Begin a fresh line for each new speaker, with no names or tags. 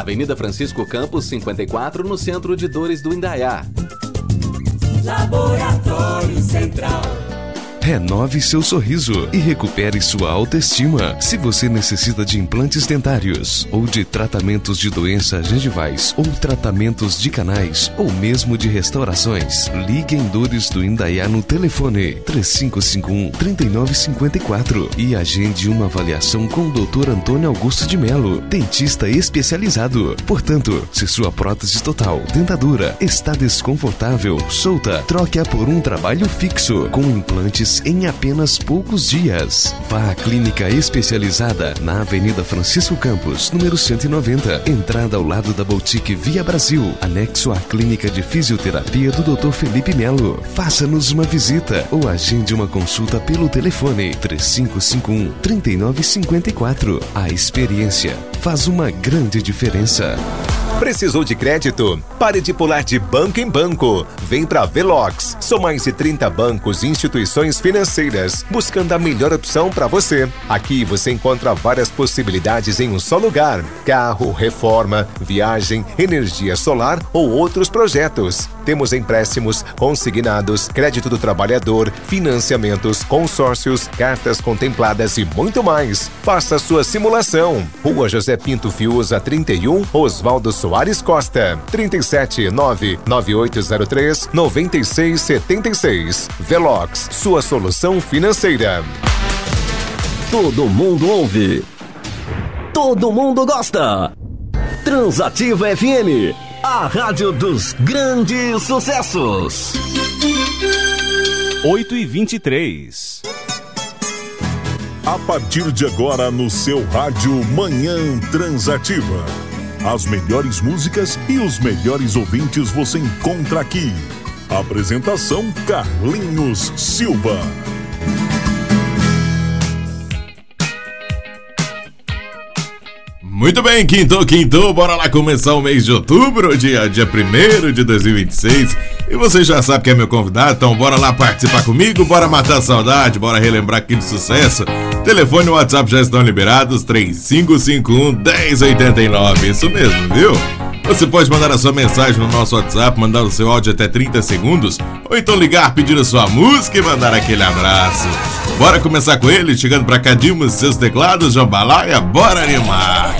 Avenida Francisco Campos, 54, no centro de Dores do Indaiá.
Laboratório Central.
Renove seu sorriso e recupere sua autoestima. Se você necessita de implantes dentários ou de tratamentos de doenças gengivais ou tratamentos de canais ou mesmo de restaurações, ligue em Dores do Indaiá no telefone 3551-3954 e agende uma avaliação com o Dr. Antônio Augusto de Melo, dentista especializado. Portanto, se sua prótese total, dentadura, está desconfortável, solta, troque-a por um trabalho fixo com implantes em apenas poucos dias. Vá à clínica especializada na Avenida Francisco Campos, número 190, entrada ao lado da Boutique Via Brasil, anexo à clínica de fisioterapia do Dr. Felipe Melo. Faça-nos uma visita ou agende uma consulta pelo telefone 3551-3954. A experiência faz uma grande diferença.
Precisou de crédito? Pare de pular de banco em banco. Vem para Velox. São mais de 30 bancos e instituições financeiras buscando a melhor opção para você. Aqui você encontra várias possibilidades em um só lugar: carro, reforma, viagem, energia solar ou outros projetos. Temos empréstimos, consignados, crédito do trabalhador, financiamentos, consórcios, cartas contempladas e muito mais. Faça sua simulação. Rua José Pinto Fiuza 31, Oswaldo Soares Costa, 379-9803-9676. Velox, sua solução financeira.
Todo mundo ouve. Todo mundo gosta. Transativa FM, a rádio dos grandes sucessos.
8h23.
A partir de agora no seu rádio Manhã Transativa. As melhores músicas e os melhores ouvintes você encontra aqui. Apresentação Carlinhos Silva.
Muito bem, quintou, bora lá começar o mês de outubro, dia 1º de 2026. E você já sabe que é meu convidado, então bora lá participar comigo, bora matar a saudade, bora relembrar aquele sucesso. Telefone e WhatsApp já estão liberados, 3551-1089, isso mesmo, viu? Você pode mandar a sua mensagem no nosso WhatsApp, mandar o seu áudio até 30 segundos, ou então ligar pedindo a sua música e mandar aquele abraço. Bora começar com ele, chegando pra cá, Dilma, seus teclados, Jambalaya, bora animar!